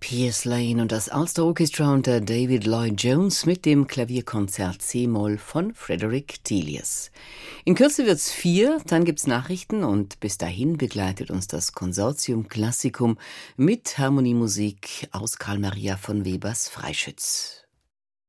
Piers Lane und das Ulster Orchestra unter David Lloyd Jones mit dem Klavierkonzert C-Moll von Frederick Delius. In Kürze wird's 4, dann gibt's Nachrichten und bis dahin begleitet uns das Konsortium Classicum mit Harmoniemusik aus Karl Maria von Webers Freischütz.